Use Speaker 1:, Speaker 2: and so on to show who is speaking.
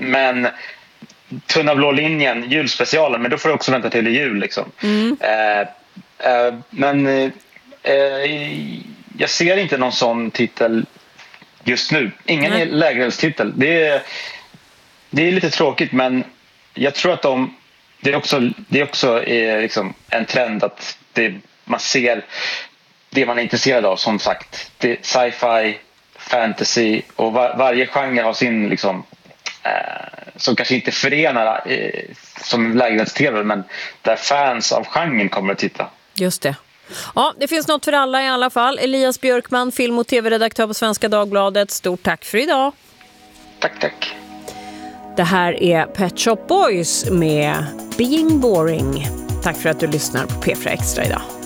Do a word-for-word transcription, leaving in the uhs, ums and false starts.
Speaker 1: men Tunna blå linjen, julspecialen, men då får du också vänta till jul liksom.
Speaker 2: Mm.
Speaker 1: Eh, eh, men eh, jag ser inte någon sån titel just nu. Ingen
Speaker 2: Nej.
Speaker 1: lägerelstitel. Det är, det är lite tråkigt, men jag tror att de, det är också, det är också är liksom en trend att det, man ser det man är intresserad av, som sagt. Det är sci-fi, fantasy och var, varje genre har sin liksom, eh, som kanske inte förenar eh, som lägerelds-tv, men där fans av genren kommer att titta.
Speaker 2: Just det. Ja, det finns något för alla i alla fall. Elias Björkman, film- och tv-redaktör på Svenska Dagbladet. Stort tack för idag.
Speaker 1: Tack, tack.
Speaker 2: Det här är Pet Shop Boys med Being Boring. Tack för att du lyssnar på P fyra Extra idag.